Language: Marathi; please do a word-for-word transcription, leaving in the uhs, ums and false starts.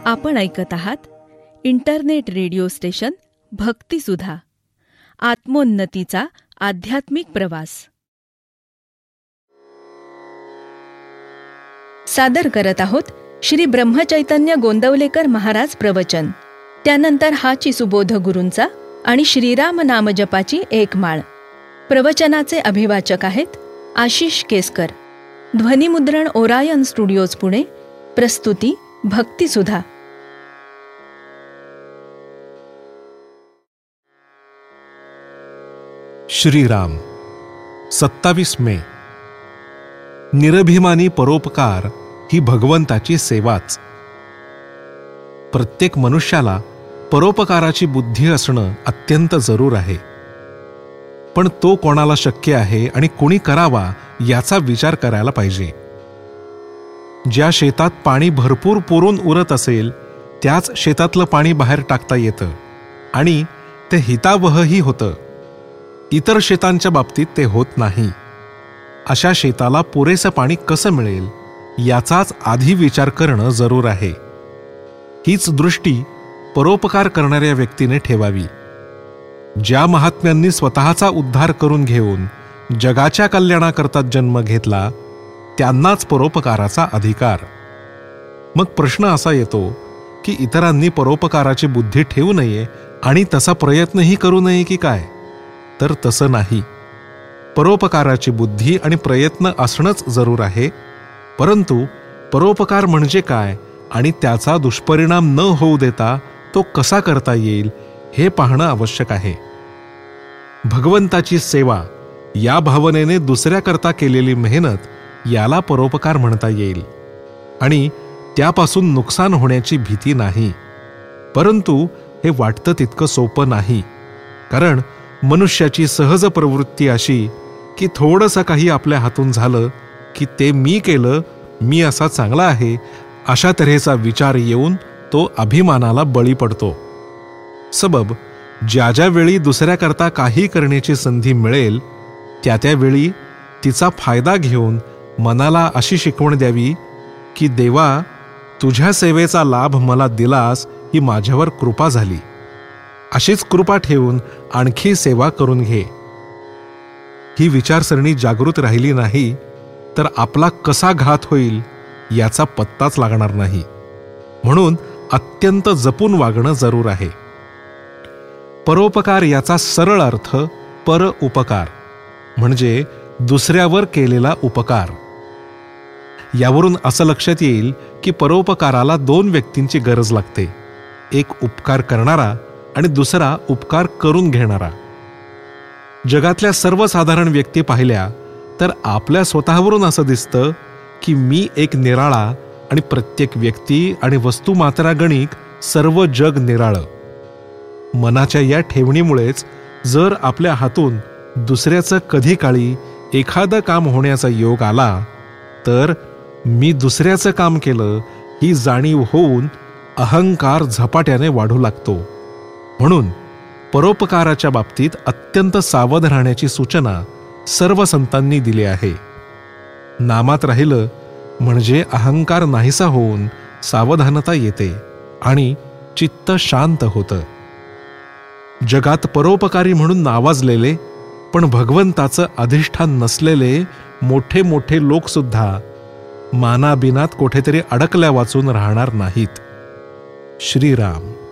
आपण ऐकत आहात इंटरनेट रेडिओ स्टेशन भक्तिसुधा, आत्मोन्नतीचा आध्यात्मिक प्रवास. सादर करत आहोत श्री ब्रह्मचैतन्य गोंदवलेकर महाराज प्रवचन. त्यानंतर हाची सुबोध गुरूंचा आणि श्रीराम नामजपाची एक माळ. प्रवचनाचे अभिवाचक आहेत आशिष केसकर. ध्वनिमुद्रण ओरायन स्टुडिओज पुणे. प्रस्तुती भक्तिसुधा. श्रीराम. सत्तावीस मे. निरभिमानी परोपकार ही भगवंताची सेवाच. प्रत्येक मनुष्याला परोपकाराची बुद्धी असणं अत्यंत जरूर आहे. पण तो कोणाला शक्य आहे आणि कोणी करावा याचा विचार करायला पाहिजे. ज्या शेतात पाणी भरपूर पुरून उरत असेल त्याच शेतातलं पाणी बाहेर टाकता येतं आणि ते हितावहही होतं. इतर शेतांच्या बाबतीत ते होत नाही. अशा शेताला पुरेसं पाणी कसं मिळेल याचाच आधी विचार करणं जरूर आहे. हीच दृष्टी परोपकार करणाऱ्या व्यक्तीने ठेवावी. ज्या महात्म्यांनी स्वतःचा उद्धार करून घेऊन जगाच्या कल्याणाकरता जन्म घेतला त्यांनाच परोपकाराचा अधिकार. मग प्रश्न असा येतो की इतरांनी परोपकाराची बुद्धी ठेवू नये आणि तसा प्रयत्नही करू नये की काय? तर तसं नाही. परोपकाराची बुद्धी आणि प्रयत्न असणंच जरूर आहे. परंतु परोपकार म्हणजे काय आणि त्याचा दुष्परिणाम न होऊ देता तो कसा करता येईल हे पाहणं आवश्यक आहे. भगवंताची सेवा या भावनेने दुसऱ्याकरता केलेली मेहनत याला परोपकार म्हणता येईल आणि त्यापासून नुकसान होण्याची भीती नाही. परंतु हे वाटतं तितकं सोपं नाही. कारण मनुष्याची सहज प्रवृत्ती अशी की थोडंसं काही आपल्या हातून झालं की ते मी केलं, मी असा चांगला आहे अशा तऱ्हेचा विचार येऊन तो अभिमानाला बळी पडतो. सबब ज्या ज्या वेळी दुसऱ्याकरता काही करण्याची संधी मिळेल त्या त्यावेळी तिचा फायदा घेऊन मनाला अशी शिकवण द्यावी की देवा, तुझ्या सेवेचा लाभ मला दिलास ही माझ्यावर कृपा झाली. अशीच कृपा ठेवून आणखी सेवा करून घे. ही विचारसरणी जागृत राहिली नाही तर आपला कसा घात होईल याचा पत्ताच लागणार नाही. म्हणून अत्यंत जपून वागणं जरूर आहे. परोपकार याचा सरळ अर्थ पर उपकार म्हणजे दुसऱ्यावर केलेला उपकार. यावरून असं लक्षात येईल की परोपकाराला दोन व्यक्तींची गरज लागते. एक उपकार करणारा आणि दुसरा उपकार करून घेणारा. जगातल्या सर्वसाधारण व्यक्ती पाहिल्या तर आपल्या स्वतःवरून असं दिसतं की मी एक निराळा आणि प्रत्येक व्यक्ती आणि वस्तू मात्रागणिक सर्व जग निराळं. मनाच्या या ठेवणीमुळेच जर आपल्या हातून दुसऱ्याचं कधी काळी एखादं काम होण्याचा योग आला तर मी दुसऱ्याचं काम केलं ही जाणीव होऊन अहंकार झपाट्याने वाढू लागतो. म्हणून परोपकाराच्या बाबतीत अत्यंत सावध राहण्याची सूचना सर्व संतांनी दिली आहे. नामात राहिलं म्हणजे अहंकार नाहीसा होऊन सावधानता येते आणि चित्त शांत होतं. जगात परोपकारी म्हणून नावाजलेले पण भगवंताचं अधिष्ठान नसलेले मोठे मोठे लोकसुद्धा मानाबिनात कुठेतरी अडकल्या वाचून राहणार नाहीत. श्रीराम.